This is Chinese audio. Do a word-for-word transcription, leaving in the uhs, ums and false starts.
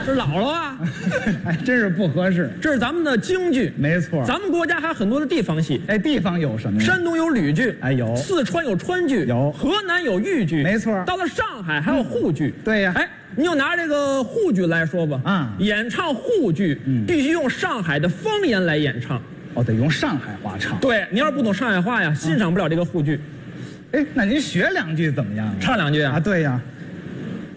这老了啊， 还真是不合适。 这是咱们的京剧， 没错。 咱们国家还有很多的地方戏， 哎，地方有什么呀？ 山东有吕剧， 哎有； 四川有川剧， 有； 河南有豫剧， 没错。 到了上海还有沪剧， 对呀。 哎，你就拿这个沪剧来说吧， 啊， 演唱沪剧，嗯，必须用上海的方言来演唱。 哦，得用上海话唱。 对，你要是不懂上海话呀，欣赏不了这个沪剧。 哎，那您学两句怎么样？ 唱两句啊？ 啊，对呀。